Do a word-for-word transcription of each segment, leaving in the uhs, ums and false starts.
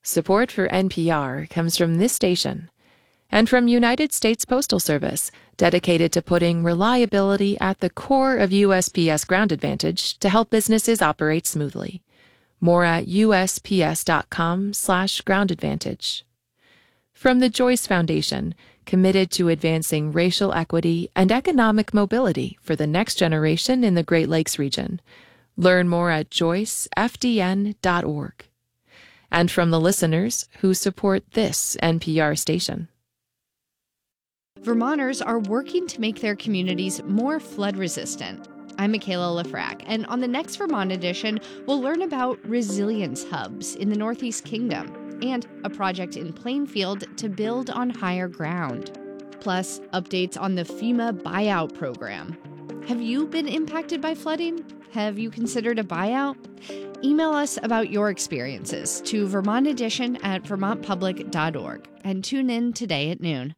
Support for N P R comes from this station and from United States Postal Service, dedicated to putting reliability at the core of U S P S Ground Advantage to help businesses operate smoothly. More at U S P S dot com slash ground advantage. From the Joyce Foundation, committed to advancing racial equity and economic mobility for the next generation in the Great Lakes region. Learn more at joyce f d n dot org. And from the listeners who support this N P R station. Vermonters are working to make their communities more flood-resistant. I'm Michaela Lafrac, and on the next Vermont edition, we'll learn about resilience hubs in the Northeast Kingdom and a project in Plainfield to build on higher ground. Plus, updates on the FEMA buyout program. Have you been impacted by flooding? Have you considered a buyout? Email us about your experiences to Vermont Edition at vermont public dot org and tune in today at noon.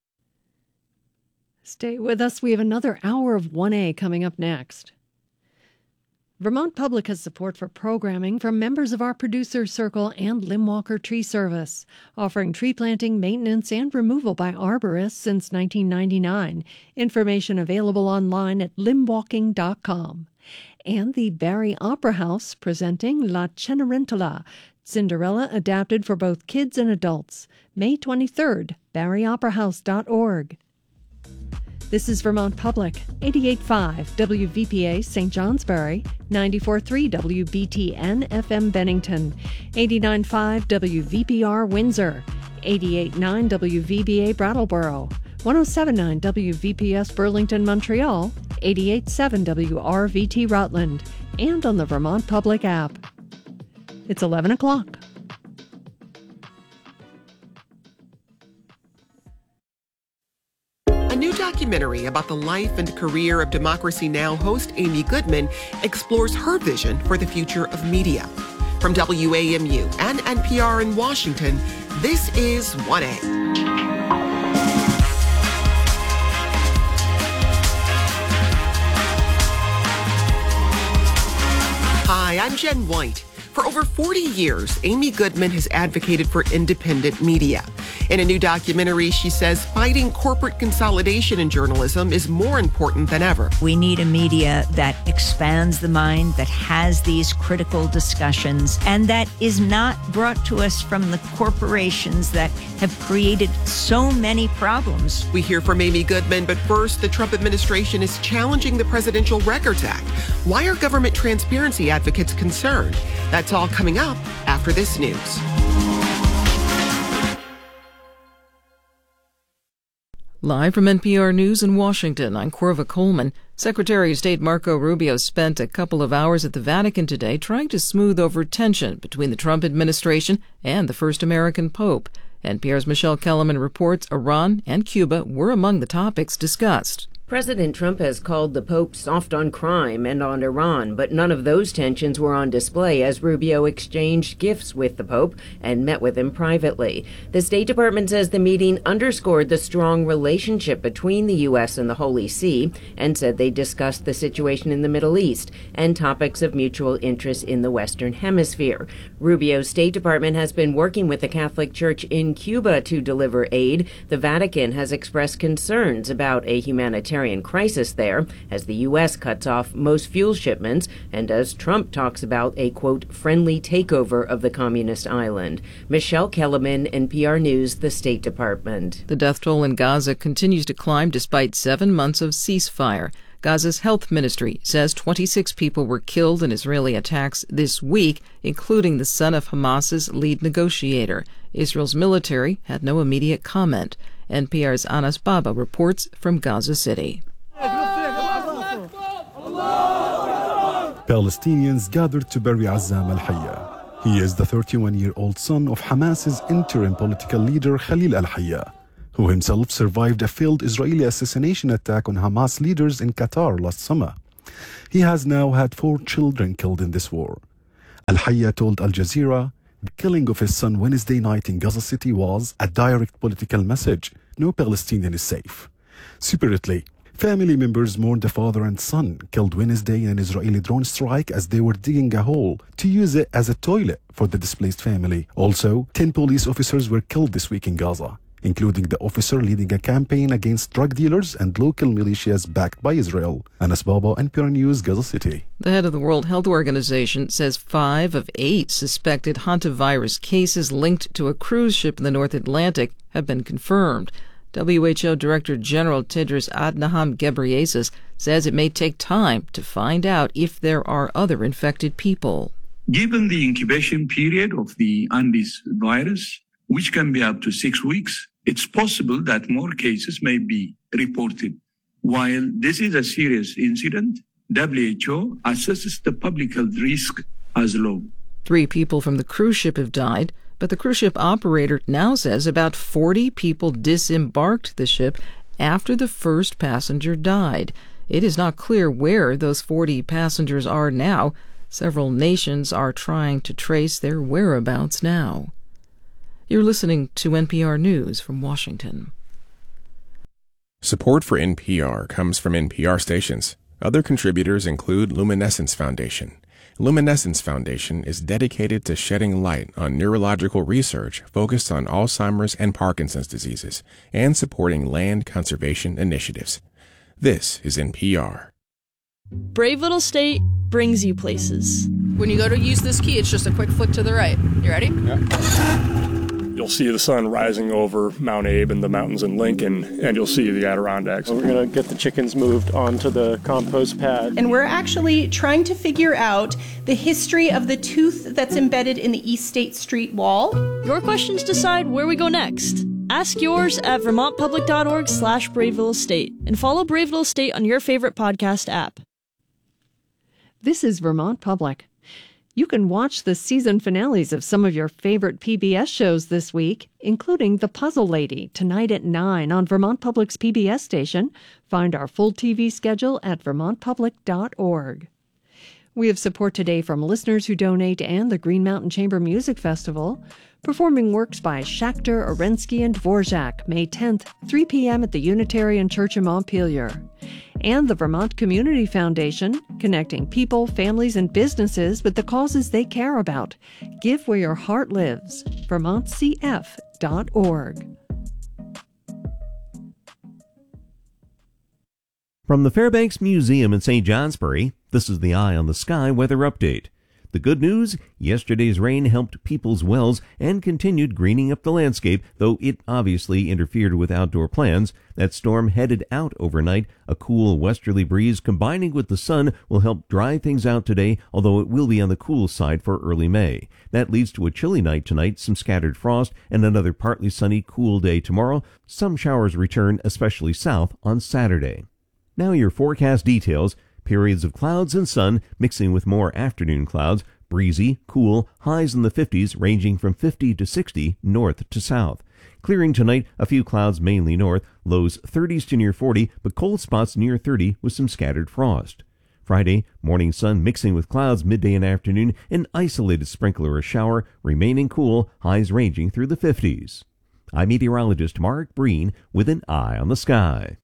Stay with us. We have another hour of one A coming up next. Vermont Public has support for programming from members of our producer circle and Limwalker Tree Service, offering tree planting, maintenance, and removal by arborists since nineteen ninety-nine. Information available online at limwalking dot com. And the Barry Opera House presenting La Cenerentola, Cinderella adapted for both kids and adults. May twenty-third, barry opera house dot org. This is Vermont Public, eighty-eight point five W V P A Saint Johnsbury, ninety-four point three W B T N F M Bennington, eighty-nine point five W V P R Windsor, eighty-eight point nine W V B A Brattleboro, one oh seven point nine W V P S Burlington, Montreal, eighty-eight point seven W R V T Rutland, and on the Vermont Public app. It's eleven o'clock. A new documentary about the life and career of Democracy Now! Host Amy Goodman explores her vision for the future of media. From W A M U and N P R in Washington, this is one A. Hi, I'm Jen White. For over forty years, Amy Goodman has advocated for independent media. In a new documentary, she says fighting corporate consolidation in journalism is more important than ever. We need a media that expands the mind, that has these critical discussions, and that is not brought to us from the corporations that have created so many problems. We hear from Amy Goodman, but first, the Trump administration is challenging the Presidential Records Act. Why are government transparency advocates concerned? That's all coming up after this news. Live from N P R News in Washington, I'm Corva Coleman. Secretary of State Marco Rubio spent a couple of hours at the Vatican today trying to smooth over tension between the Trump administration and the first American pope. N P R's Michelle Kellerman reports Iran and Cuba were among the topics discussed. President Trump has called the Pope soft on crime and on Iran, but none of those tensions were on display as Rubio exchanged gifts with the Pope and met with him privately. The State Department says the meeting underscored the strong relationship between the U S and the Holy See and said they discussed the situation in the Middle East and topics of mutual interest in the Western Hemisphere. Rubio's State Department has been working with the Catholic Church in Cuba to deliver aid. The Vatican has expressed concerns about a humanitarian crisis there as the U S cuts off most fuel shipments and as Trump talks about a, quote, friendly takeover of the communist island. Michelle Kellerman, N P R News, the State Department. The death toll in Gaza continues to climb despite seven months of ceasefire. Gaza's health ministry says twenty-six people were killed in Israeli attacks this week, including the son of Hamas's lead negotiator. Israel's military had no immediate comment. N P R's Anas Baba reports from Gaza City. Palestinians gathered to bury Azzam al-Hayya. He is the thirty-one-year-old son of Hamas's interim political leader Khalil al-Hayya, who himself survived a failed Israeli assassination attack on Hamas leaders in Qatar last summer. He has now had four children killed in this war. Al-Hayya told Al Jazeera the killing of his son Wednesday night in Gaza City was a direct political message. No Palestinian is safe. Separately, Family members mourned a father and son killed Wednesday in an Israeli drone strike as they were digging a hole to use it as a toilet for the displaced family. Also, ten police officers were killed this week in Gaza, including the officer leading a campaign against drug dealers and local militias backed by Israel. Anas Baba, N P R News, Gaza City. The head of the World Health Organization says five of eight suspected hantavirus cases linked to a cruise ship in the North Atlantic have been confirmed. W H O Director General Tedros Adhanom Ghebreyesus says it may take time to find out if there are other infected people. Given the incubation period of the Andes virus, which can be up to six weeks, it's possible that more cases may be reported. While this is a serious incident, W H O assesses the public health risk as low. Three people from the cruise ship have died, but the cruise ship operator now says about forty people disembarked the ship after the first passenger died. It is not clear where those forty passengers are now. Several nations are trying to trace their whereabouts now. You're listening to N P R News from Washington. Support for N P R comes from N P R stations. Other contributors include Luminescence Foundation. Luminescence Foundation is dedicated to shedding light on neurological research focused on Alzheimer's and Parkinson's diseases and supporting land conservation initiatives. This is N P R. Brave Little State brings you places. When you go to use this key, it's just a quick flick to the right. You ready? Yeah. You'll see the sun rising over Mount Abe and the mountains in Lincoln, and you'll see the Adirondacks. We're going to get the chickens moved onto the compost pad. And we're actually trying to figure out the history of the tooth that's embedded in the East State Street wall. Your questions decide where we go next. Ask yours at vermontpublic.org slash Brave Little State and follow Brave Little State on your favorite podcast app. This is Vermont Public. You can watch the season finales of some of your favorite P B S shows this week, including The Puzzle Lady, tonight at nine on Vermont Public's P B S station. Find our full T V schedule at vermont public dot org. We have support today from listeners who donate and the Green Mountain Chamber Music Festival, performing works by Schachter, Arensky, and Dvorak, May tenth, three p.m. at the Unitarian Church in Montpelier. And the Vermont Community Foundation, connecting people, families, and businesses with the causes they care about. Give where your heart lives. vermont c f dot org. From the Fairbanks Museum in Saint Johnsbury, this is the Eye on the Sky weather update. The good news, yesterday's rain helped people's wells and continued greening up the landscape, though it obviously interfered with outdoor plans. That storm headed out overnight. A cool westerly breeze combining with the sun will help dry things out today, although it will be on the cool side for early May. That leads to a chilly night tonight, some scattered frost, and another partly sunny, cool day tomorrow. Some showers return, especially south, on Saturday. Now your forecast details. Periods of clouds and sun mixing with more afternoon clouds. Breezy, cool, highs in the fifties ranging from fifty to sixty north to south. Clearing tonight, a few clouds mainly north, lows thirties to near forty, but cold spots near thirty with some scattered frost. Friday, morning sun mixing with clouds midday and afternoon, an isolated sprinkle or shower, remaining cool, highs ranging through the fifties. I'm meteorologist Mark Breen with an Eye on the Sky.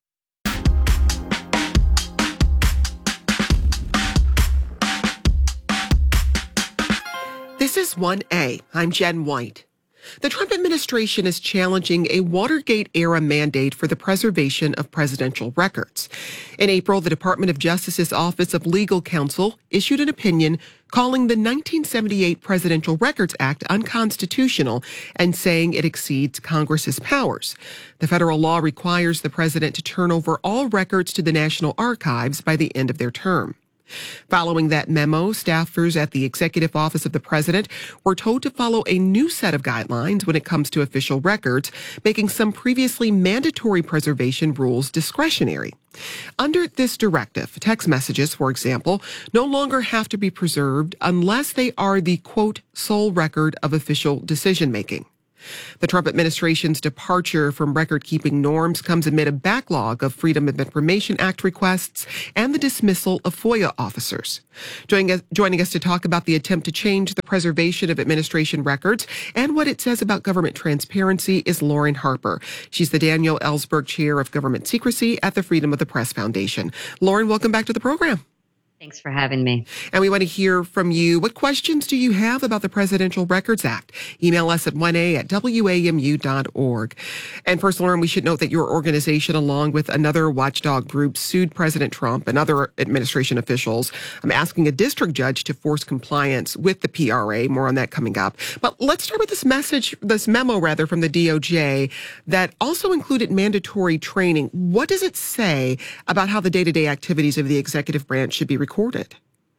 This is one A. I'm Jen White. The Trump administration is challenging a Watergate-era mandate for the preservation of presidential records. In April, the Department of Justice's Office of Legal Counsel issued an opinion calling the nineteen seventy-eight Presidential Records Act unconstitutional and saying it exceeds Congress's powers. The federal law requires the president to turn over all records to the National Archives by the end of their term. Following that memo, staffers at the Executive Office of the President were told to follow a new set of guidelines when it comes to official records, making some previously mandatory preservation rules discretionary. Under this directive, text messages, for example, no longer have to be preserved unless they are the, quote, sole record of official decision-making. The Trump administration's departure from record-keeping norms comes amid a backlog of Freedom of Information Act requests and the dismissal of FOIA officers. Joining us, joining us to talk about the attempt to change the preservation of administration records and what it says about government transparency is Lauren Harper. She's the Daniel Ellsberg Chair of Government Secrecy at the Freedom of the Press Foundation. Lauren, welcome back to the program. Thanks for having me. And we want to hear from you. What questions do you have about the Presidential Records Act? Email us at one a at w a m u dot org. And first, Lauren, we should note that your organization, along with another watchdog group, sued President Trump and other administration officials. I'm asking a district judge to force compliance with the P R A. More on that coming up. But let's start with this message, this memo, rather, from the D O J that also included mandatory training. What does it say about how the day-to-day activities of the executive branch should be recorded? Recorded.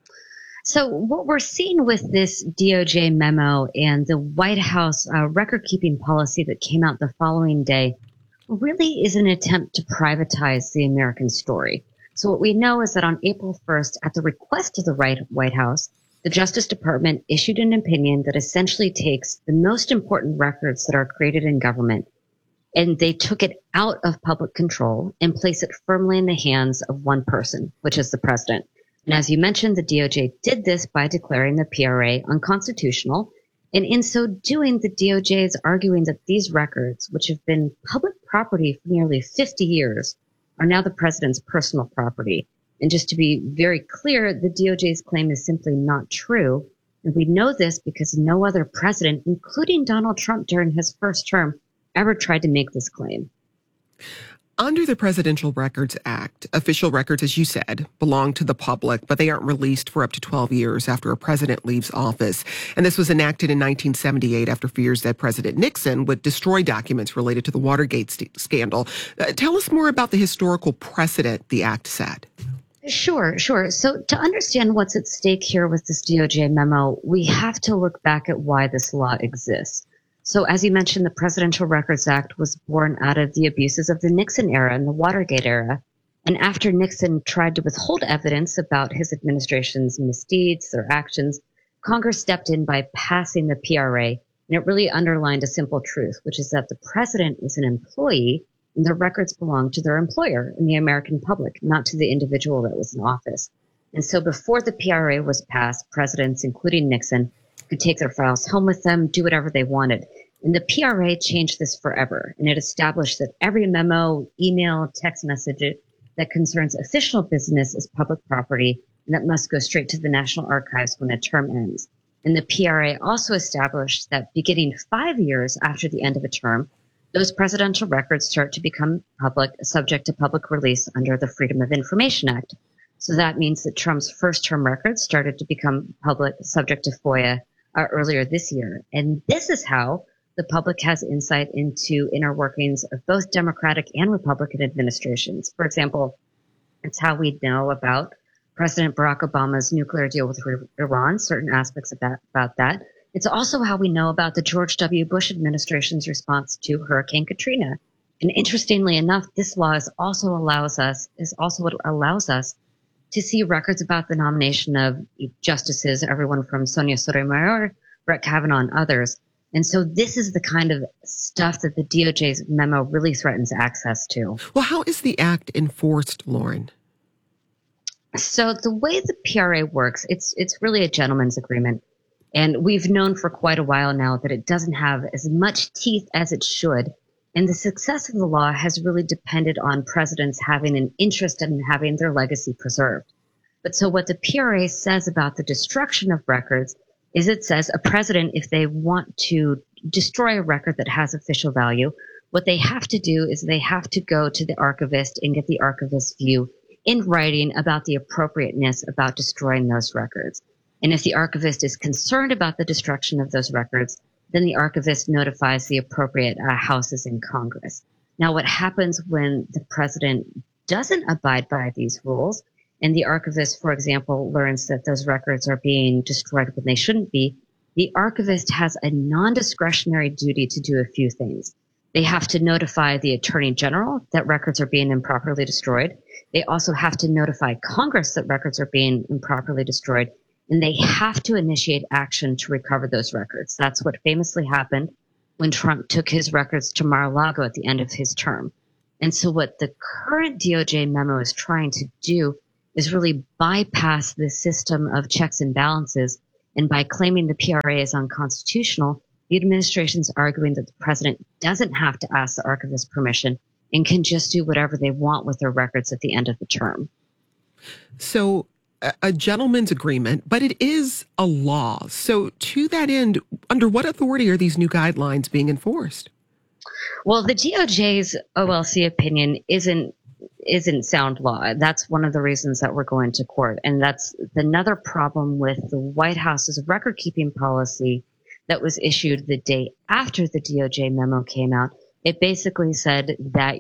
So what we're seeing with this D O J memo and the White House uh, record-keeping policy that came out the following day really is an attempt to privatize the American story. So what we know is that on April first, at the request of the White House, the Justice Department issued an opinion that essentially takes the most important records that are created in government, and they took it out of public control and placed it firmly in the hands of one person, which is the president. And as you mentioned, the D O J did this by declaring the P R A unconstitutional. And in so doing, the D O J is arguing that these records, which have been public property for nearly fifty years, are now the president's personal property. And just to be very clear, the D O J's claim is simply not true. And we know this because no other president, including Donald Trump during his first term, ever tried to make this claim. Under the Presidential Records Act, official records, as you said, belong to the public, but they aren't released for up to twelve years after a president leaves office. And this was enacted in nineteen seventy-eight after fears that President Nixon would destroy documents related to the Watergate st- scandal. Uh, tell us more about the historical precedent the act set. Sure, sure. So to understand what's at stake here with this D O J memo, we have to look back at why this law exists. So as you mentioned, the Presidential Records Act was born out of the abuses of the Nixon era and the Watergate era. And after Nixon tried to withhold evidence about his administration's misdeeds, their actions, Congress stepped in by passing the P R A. And it really underlined a simple truth, which is that the president is an employee and the records belong to their employer and the American public, not to the individual that was in office. And so before the P R A was passed, presidents, including Nixon, could take their files home with them, do whatever they wanted. And the P R A changed this forever. And it established that every memo, email, text message that concerns official business is public property, and that must go straight to the National Archives when a term ends. And the P R A also established that beginning five years after the end of a term, those presidential records start to become public, subject to public release under the Freedom of Information Act. So that means that Trump's first term records started to become public, subject to FOIA, Uh, earlier this year. And this is how the public has insight into inner workings of both Democratic and Republican administrations. For example, it's how we know about President Barack Obama's nuclear deal with Iran, certain aspects of that, about that. It's also how we know about the George W. Bush administration's response to Hurricane Katrina. And interestingly enough, this law is also allows us, is also what allows us to see records about the nomination of justices, everyone from Sonia Sotomayor, Brett Kavanaugh, and others. And so this is the kind of stuff that the D O J's memo really threatens access to. Well, how is the act enforced, Lauren? So the way the P R A works, it's it's really a gentleman's agreement. And we've known for quite a while now that it doesn't have as much teeth as it should. And the success of the law has really depended on presidents having an interest in having their legacy preserved. But so what the P R A says about the destruction of records is it says a president, if they want to destroy a record that has official value, what they have to do is they have to go to the archivist and get the archivist's view in writing about the appropriateness about destroying those records. And if the archivist is concerned about the destruction of those records, then the archivist notifies the appropriate uh, houses in Congress. Now, what happens when the president doesn't abide by these rules, and the archivist, for example, learns that those records are being destroyed when they shouldn't be, the archivist has a non-discretionary duty to do a few things. They have to notify the Attorney General that records are being improperly destroyed. They also have to notify Congress that records are being improperly destroyed. And they have to initiate action to recover those records. That's what famously happened when Trump took his records to Mar-a-Lago at the end of his term. And so what the current D O J memo is trying to do is really bypass the system of checks and balances. And by claiming the P R A is unconstitutional, the administration's arguing that the president doesn't have to ask the archivist permission and can just do whatever they want with their records at the end of the term. So a, a gentleman's agreement, but it is a law. So to that end, under what authority are these new guidelines being enforced? Well, the D O J's O L C opinion isn't isn't sound law. That's one of the reasons that we're going to court. And that's another problem with the White House's record-keeping policy that was issued the day after the D O J memo came out. It basically said that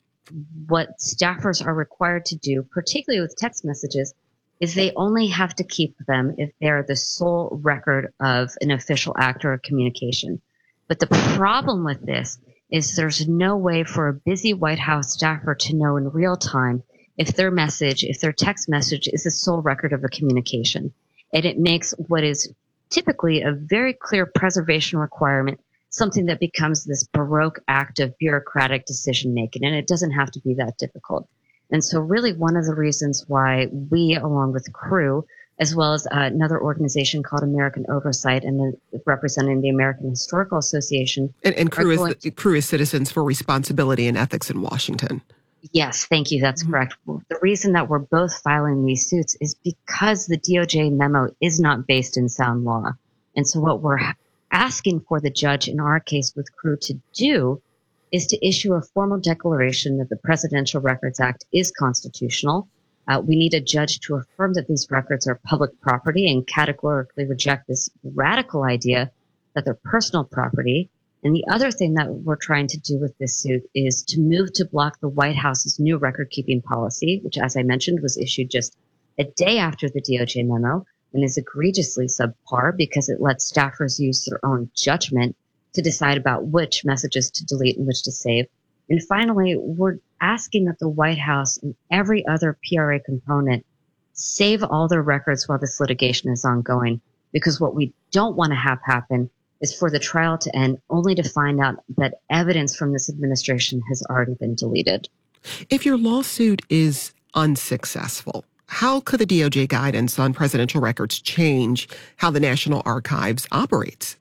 what staffers are required to do, particularly with text messages, is they only have to keep them if they're the sole record of an official act or a communication. But the problem with this is there's no way for a busy White House staffer to know in real time if their message, if their text message is the sole record of a communication. And it makes what is typically a very clear preservation requirement something that becomes this Baroque act of bureaucratic decision making. And it doesn't have to be that difficult. And so really one of the reasons why we, along with Crew, as well as uh, another organization called American Oversight and the, representing the American Historical Association. And, and Crew, is the, Crew is Citizens for Responsibility and Ethics in Washington. Yes, thank you. That's mm-hmm. correct. The reason that we're both filing these suits is because the D O J memo is not based in sound law. And so what we're asking for the judge in our case with Crew to do is to issue a formal declaration that the Presidential Records Act is constitutional. Uh, we need a judge to affirm that these records are public property and categorically reject this radical idea that they're personal property. And the other thing that we're trying to do with this suit is to move to block the White House's new record-keeping policy, which, as I mentioned, was issued just a day after the D O J memo and is egregiously subpar because it lets staffers use their own judgment to decide about which messages to delete and which to save. And finally, we're asking that the White House and every other P R A component save all their records while this litigation is ongoing, because what we don't want to have happen is for the trial to end only to find out that evidence from this administration has already been deleted. If your lawsuit is unsuccessful, how could the D O J guidance on presidential records change how the National Archives operates?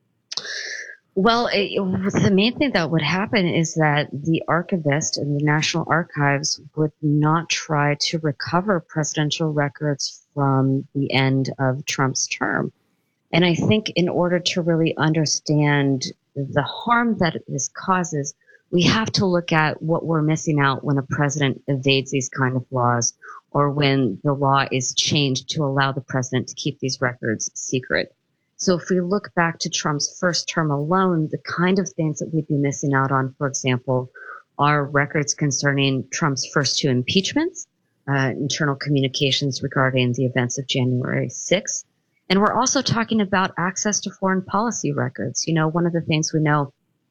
Well, it, the main thing that would happen is that the archivist and the National Archives would not try to recover presidential records from the end of Trump's term. And I think in order to really understand the harm that this causes, we have to look at what we're missing out when a president evades these kind of laws or when the law is changed to allow the president to keep these records secret. So if we look back to Trump's first term alone, the kind of things that we'd be missing out on, for example, are records concerning Trump's first two impeachments, uh, internal communications regarding the events of January sixth. And we're also talking about access to foreign policy records. You know, one of the things we know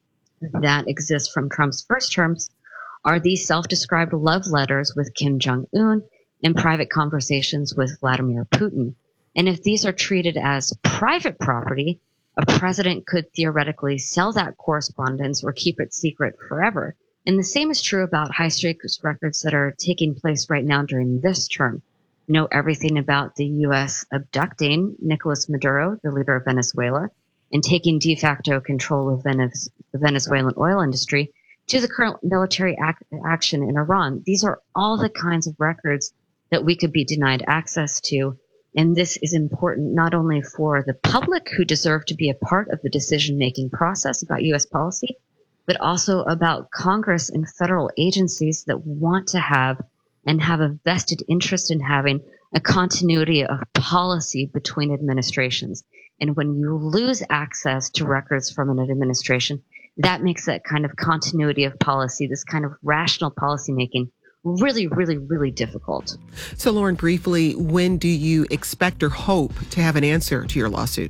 that exists from Trump's first terms are these self-described love letters with Kim Jong-un and private conversations with Vladimir Putin. And if these are treated as private property, a president could theoretically sell that correspondence or keep it secret forever. And the same is true about high-stakes records that are taking place right now during this term. You know everything about the U S abducting Nicolas Maduro, the leader of Venezuela, and taking de facto control of Venez- the Venezuelan oil industry, to the current military ac- action in Iran. These are all the kinds of records that we could be denied access to. And this is important not only for the public who deserve to be a part of the decision-making process about U S policy, but also about Congress and federal agencies that want to have and have a vested interest in having a continuity of policy between administrations. And when you lose access to records from an administration, that makes that kind of continuity of policy, this kind of rational policymaking, really, really, really difficult. So, Lauren, briefly, when do you expect or hope to have an answer to your lawsuit?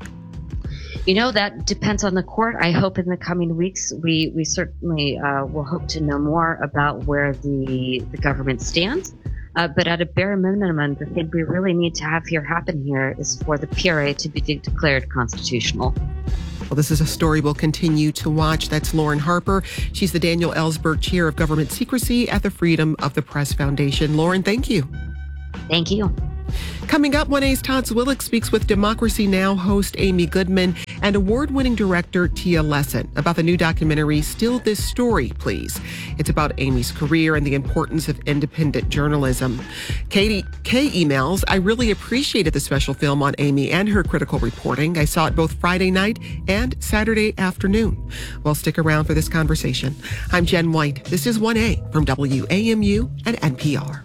You know, that depends on the court. I hope in the coming weeks, we, we certainly uh, will hope to know more about where the, the government stands. Uh, but at a bare minimum, the thing we really need to have here happen here is for the P R A to be de- declared constitutional. Well, this is a story we'll continue to watch. That's Lauren Harper. She's the Daniel Ellsberg Chair of Government Secrecy at the Freedom of the Press Foundation. Lauren, thank you. Thank you. Coming up, one A's Todd Zwillich speaks with Democracy Now! Host Amy Goodman and award-winning director Tia Lessin about the new documentary, Still This Story, Please. It's about Amy's career and the importance of independent journalism. Katie K emails, I really appreciated the special film on Amy and her critical reporting. I saw it both Friday night and Saturday afternoon. Well, stick around for this conversation. I'm Jen White. This is one A from W A M U and N P R.